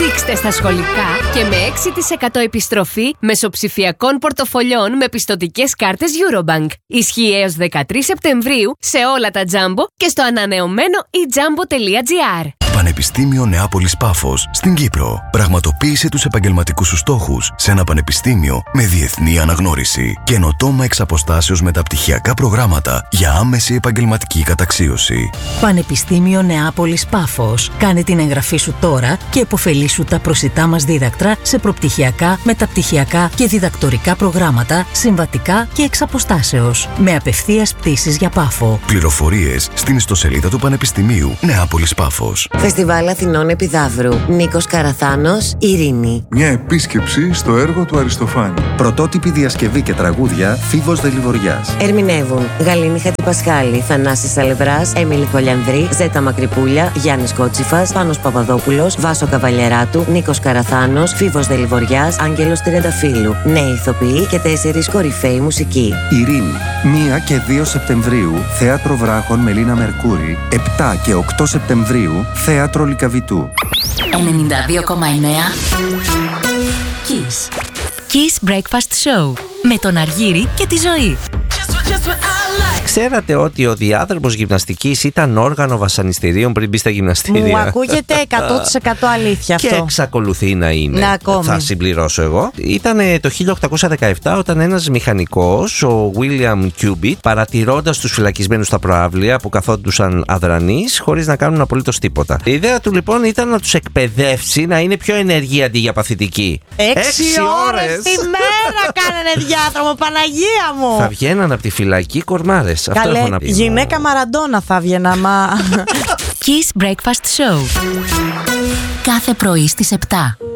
Δείξτε στα σχολικά και με 6% επιστροφή μεσοψηφιακών πορτοφολιών με πιστωτικές κάρτες Eurobank. Ισχύει έως 13 Σεπτεμβρίου σε όλα τα Jumbo και στο ανανεωμένο ejumbo.gr. Πανεπιστήμιο Νεάπολης Πάφος στην Κύπρο. Πραγματοποίησε τους επαγγελματικούς σου στόχους σε ένα πανεπιστήμιο με διεθνή αναγνώριση. Καινοτόμα εξ αποστάσεως μεταπτυχιακά προγράμματα για άμεση επαγγελματική καταξίωση. Πανεπιστήμιο Νεάπολης Πάφος. Κάνε την εγγραφή σου τώρα και επωφελήσου τα προσιτά μας δίδακτρα σε προπτυχιακά, μεταπτυχιακά και διδακτορικά προγράμματα, συμβατικά και εξ αποστάσεως. Με απευθείας πτήσεις για Πάφο. Πληροφορίες στην ιστοσελίδα του Πανεπιστημίου Νεάπολης Πάφος. Φεστιβάλ Αθηνών Επιδαύρου. Νίκος Καραθάνος, Ειρήνη. Μια επίσκεψη στο έργο του Αριστοφάνη. Πρωτότυπη διασκευή και τραγούδια Φίβος Δελιβοριάς. Ερμηνεύουν Γαλήνη Χατζηπασχάλη, Θανάσης Αλευράς, Έμιλη Χολιανδρή, Ζέτα Μακρυπούλια, Γιάννης Κότσιφας, Πάνος Παπαδόπουλος, Βάσο Καβαλιεράτου, Νίκος Καραθάνος, Φίβος Δελιβοριάς, Άγγελος Τριανταφύλου. Νέοι ηθοποιοί και 4 κορυφαίοι μουσικοί. Ειρήνη. 1 και 2 Σεπτεμβρίου, Θέατρο Βράχων Μελίνα Μερκούρη. 7 και 8 Σεπτεμβρίου, Θέατρο Λυκαβητού. 92,9 Kiss. Kiss Breakfast Show. Με τον Αργύρη και τη Ζωή. Ξέρατε ότι ο διάδρομος γυμναστικής ήταν όργανο βασανιστήριων πριν μπει στα γυμναστήρια? Μου ακούγεται 100% αλήθεια αυτό. Και εξακολουθεί να είναι. Θα συμπληρώσω εγώ. Ήταν το 1817 όταν ένας μηχανικός, ο William Cubitt, παρατηρώντας τους φυλακισμένους στα προαύλια που καθόντουσαν αδρανείς χωρίς να κάνουν απολύτως τίποτα. Η ιδέα του λοιπόν ήταν να τους εκπαιδεύσει να είναι πιο ενεργοί αντί για παθητικοί. 6 ώρες τη μέρα κάνανε διάδρομο, Παναγία μου! Θα βγαίναν από τη φυλακή κορμάρες. Καλέ, γυναίκα Μαραντόνα θα βγαίνα, μα... Kiss Breakfast Show. Κάθε πρωί στις 7.